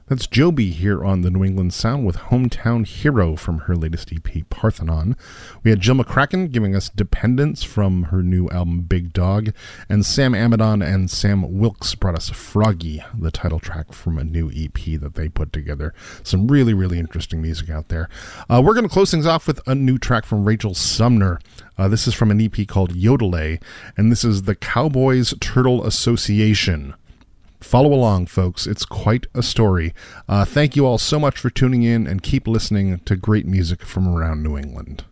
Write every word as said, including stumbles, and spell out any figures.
That's Joby here on the New England Sound with Hometown Hero from her latest E P, Parthenon. We had Jill McCracken giving us Dependence from her new album, Big Dog. And Sam Amidon and Sam Wilkes brought us Froggy, the title track from a new E P that they put together. Some really, really interesting music out there. Uh, we're going to close things off with a new track from Rachel Sumner. Uh, this is from an E P called Yodelay, and this is the Cowboys Turtle Association. Follow along, folks. It's quite a story. Uh, thank you all so much for tuning in, and keep listening to great music from around New England.